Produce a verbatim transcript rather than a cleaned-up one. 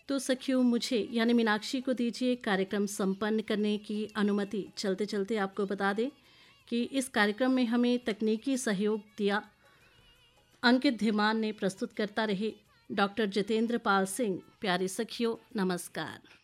तो सखियों, मुझे यानी मीनाक्षी को दीजिए कार्यक्रम संपन्न करने की अनुमति। चलते चलते आपको बता दें कि इस कार्यक्रम में हमें तकनीकी सहयोग दिया अंकित धीमान ने। प्रस्तुत करता रहे डॉक्टर जितेंद्र पाल सिंह। प्यारी सखियों, नमस्कार।